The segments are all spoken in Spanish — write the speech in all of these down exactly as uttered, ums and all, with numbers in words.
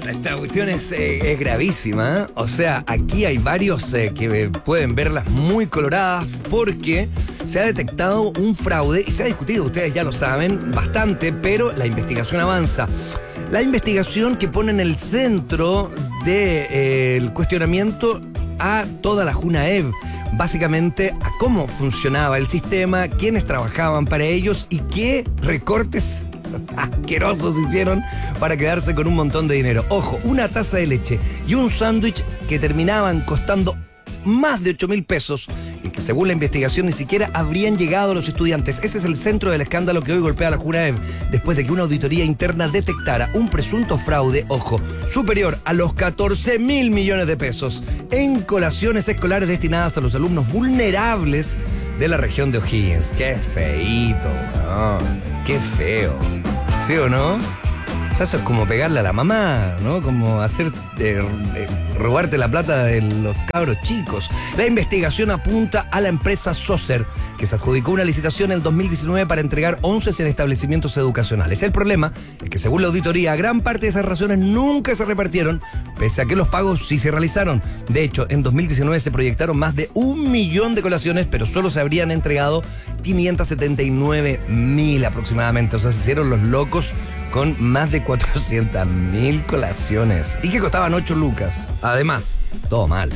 esta cuestión es, eh, es gravísima, ¿eh? O sea, aquí hay varios eh, que pueden verlas muy coloradas porque se ha detectado un fraude y se ha discutido, ustedes ya lo saben, bastante, pero la investigación avanza. La investigación que pone en el centro del de, eh, cuestionamiento a toda la Junaev, básicamente a cómo funcionaba el sistema, quiénes trabajaban para ellos y qué recortes asquerosos hicieron para quedarse con un montón de dinero. Ojo, una taza de leche y un sándwich que terminaban costando más de ocho mil pesos y que según la investigación ni siquiera habrían llegado a los estudiantes. Este es el centro del escándalo que hoy golpea a la Junaev después de que una auditoría interna detectara un presunto fraude, ojo, superior a los catorce mil millones de pesos en colaciones escolares destinadas a los alumnos vulnerables de la región de O'Higgins. Qué feíto, weón. Qué feo. ¿Sí o no? O sea, eso es como pegarle a la mamá, ¿no? Como hacer, eh, eh, robarte la plata de los cabros chicos. La investigación apunta a la empresa Socer, que se adjudicó una licitación en el dos mil diecinueve para entregar once en establecimientos educacionales. El problema es que, según la auditoría, gran parte de esas raciones nunca se repartieron, pese a que los pagos sí se realizaron. De hecho, en dos mil diecinueve se proyectaron más de un millón de colaciones, pero solo se habrían entregado quinientos setenta y nueve mil aproximadamente. O sea, se hicieron los locos con más de cuatrocientas mil colaciones y que costaban ocho lucas. Además, todo mal.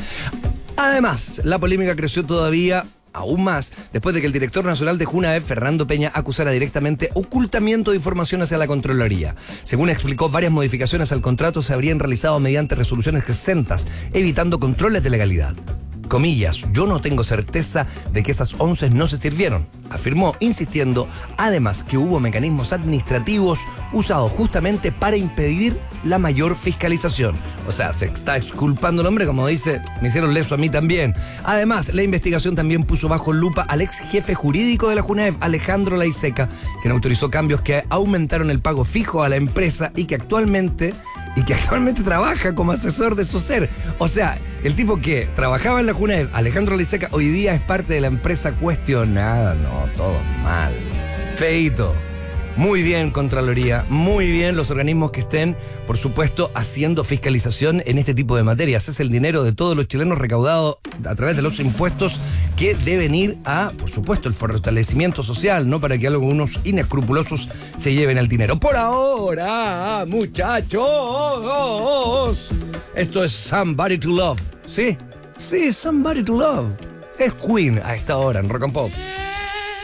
Además, la polémica creció todavía aún más después de que el director nacional de Junaev, Fernando Peña, acusara directamente ocultamiento de información hacia la Contraloría. Según explicó, varias modificaciones al contrato se habrían realizado mediante resoluciones exentas, evitando controles de legalidad. Comillas, yo no tengo certeza de que esas once no se sirvieron, afirmó, insistiendo además que hubo mecanismos administrativos usados justamente para impedir la mayor fiscalización. O sea, se está exculpando al hombre, como dice, me hicieron leso a mí también. Además, la investigación también puso bajo lupa al ex jefe jurídico de la Junaev, Alejandro Laiseca, quien autorizó cambios que aumentaron el pago fijo a la empresa y que actualmente... y que actualmente trabaja como asesor de Socer. O sea, el tipo que trabajaba en la Junaev, Alejandro Laiseca, hoy día es parte de la empresa cuestionada. No, todo mal. Feito. Muy bien, Contraloría, muy bien los organismos que estén, por supuesto, haciendo fiscalización en este tipo de materias. Es el dinero de todos los chilenos recaudado a través de los impuestos que deben ir a, por supuesto, el fortalecimiento social, no para que algunos inescrupulosos se lleven el dinero. Por ahora, muchachos, esto es Somebody to Love. ¿Sí? Sí, Somebody to Love. Es Queen a esta hora en Rock and Pop.